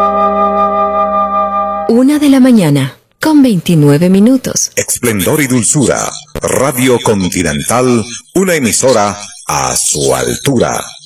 1:00 con 29 minutos. Esplendor y dulzura. Radio Continental, una emisora a su altura.